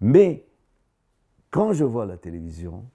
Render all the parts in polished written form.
Mais quand je vois la télévision,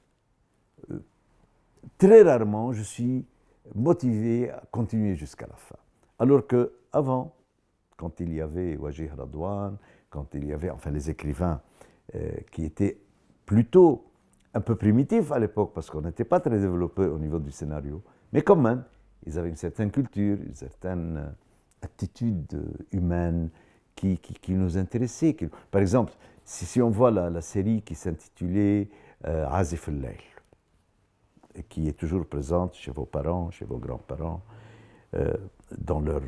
très rarement je suis motivé à continuer jusqu'à la fin. Alors qu'avant, quand il y avait Wajih Radwan, quand il y avait enfin les écrivains qui étaient plutôt un peu primitifs à l'époque, parce qu'on n'était pas très développé au niveau du scénario, mais quand même, ils avaient une certaine culture, une certaine attitude humaine qui nous intéressait. Par exemple, si on voit la série qui s'intitulait Azif al-Layl, et qui est toujours présente chez vos parents, chez vos grands-parents, dans leur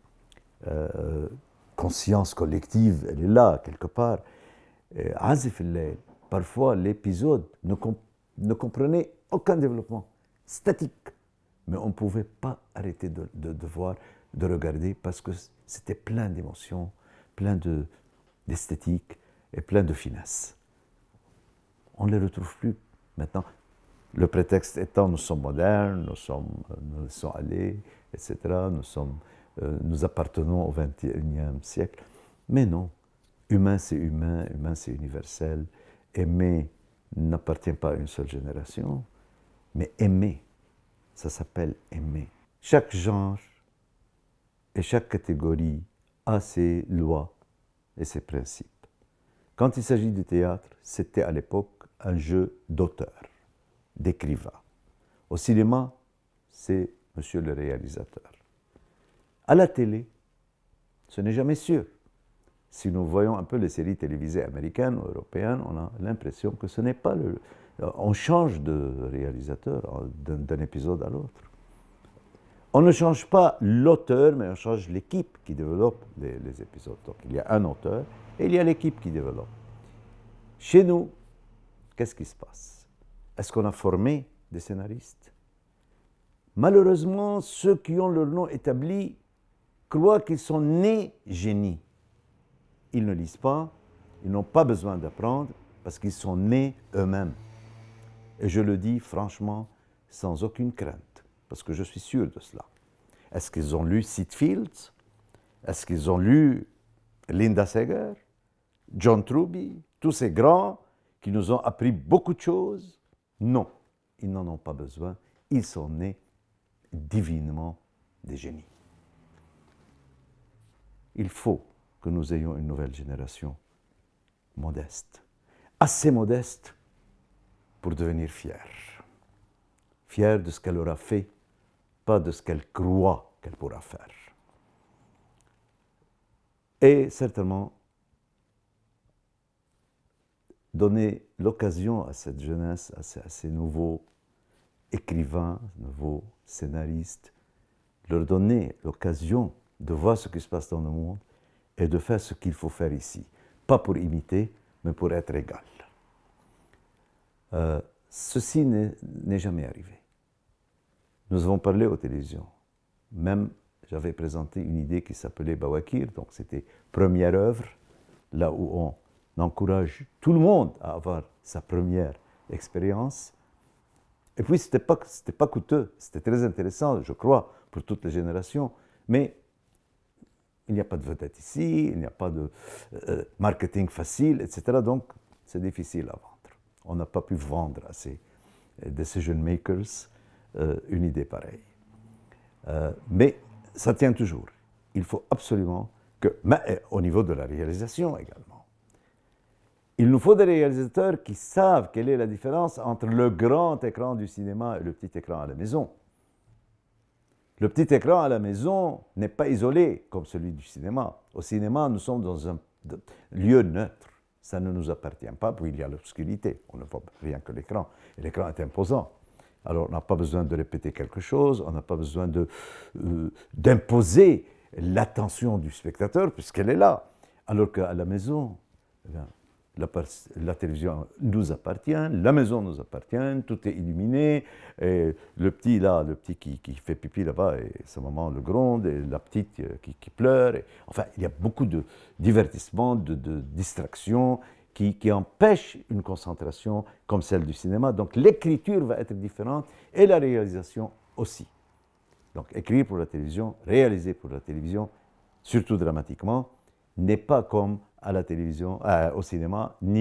conscience collective, elle est là, quelque part. Azif al-Layl, parfois l'épisode ne comprenait aucun développement, statique. Mais on ne pouvait pas arrêter de voir, de regarder, parce que c'était plein d'émotions, plein d'esthétique et plein de finesse. On ne les retrouve plus maintenant. Le prétexte étant, nous sommes modernes, nous laissons aller, etc. Nous appartenons au XXIe siècle. Mais non, humain c'est universel. Aimer n'appartient pas à une seule génération, mais aimer, ça s'appelle aimer. Chaque genre et chaque catégorie a ses lois et ses principes. Quand il s'agit du théâtre, c'était à l'époque un jeu d'auteur, d'écrivain. Au cinéma, c'est monsieur le réalisateur. À la télé, ce n'est jamais sûr. Si nous voyons un peu les séries télévisées américaines ou européennes, on a l'impression que ce n'est pas le... On change de réalisateur d'un épisode à l'autre. On ne change pas l'auteur, mais on change l'équipe qui développe les épisodes. Donc il y a un auteur et il y a l'équipe qui développe. Chez nous, qu'est-ce qui se passe? Est-ce qu'on a formé des scénaristes? Malheureusement, ceux qui ont leur nom établi croient qu'ils sont nés génies. Ils ne lisent pas, ils n'ont pas besoin d'apprendre parce qu'ils sont nés eux-mêmes. Et je le dis franchement, sans aucune crainte, parce que je suis sûr de cela. Est-ce qu'ils ont lu Sid Fields? Est-ce qu'ils ont lu Linda Seger, John Truby, tous ces grands qui nous ont appris beaucoup de choses? Non, ils n'en ont pas besoin. Ils sont nés divinement des génies. Il faut que nous ayons une nouvelle génération modeste, assez modeste pour devenir fière. Fière de ce qu'elle aura fait, pas de ce qu'elle croit qu'elle pourra faire. Et certainement, donner l'occasion à cette jeunesse, à ces nouveaux écrivains, nouveaux scénaristes, leur donner l'occasion de voir ce qui se passe dans le monde et de faire ce qu'il faut faire ici. Pas pour imiter, mais pour être égal. Ceci n'est jamais arrivé. Nous avons parlé aux télévisions. Même, j'avais présenté une idée qui s'appelait Bawakir, donc c'était première œuvre, là où on encourage tout le monde à avoir sa première expérience. Et puis, c'était pas coûteux, c'était très intéressant, je crois, pour toutes les générations, mais il n'y a pas de vedette ici, il n'y a pas de marketing facile, etc. Donc, c'est difficile à vendre. On n'a pas pu vendre à ces decision makers une idée pareille. Mais ça tient toujours. Il faut absolument que, mais au niveau de la réalisation également, il nous faut des réalisateurs qui savent quelle est la différence entre le grand écran du cinéma et le petit écran à la maison. Le petit écran à la maison n'est pas isolé comme celui du cinéma. Au cinéma, nous sommes dans un lieu neutre. Ça ne nous appartient pas, puis il y a l'obscurité. On ne voit rien que l'écran. Et l'écran est imposant. Alors, on n'a pas besoin de répéter quelque chose, on n'a pas besoin d'imposer l'attention du spectateur, puisqu'elle est là. Alors qu'à la maison, eh bien, la télévision nous appartient, la maison nous appartient, tout est illuminé, et le petit là, le petit qui fait pipi là-bas, et sa maman le gronde, et la petite qui pleure. Enfin, il y a beaucoup de divertissements, de distractions qui empêchent une concentration comme celle du cinéma. Donc l'écriture va être différente et la réalisation aussi. Donc écrire pour la télévision, réaliser pour la télévision, surtout dramatiquement, n'est pas comme à la télévision, au cinéma, ni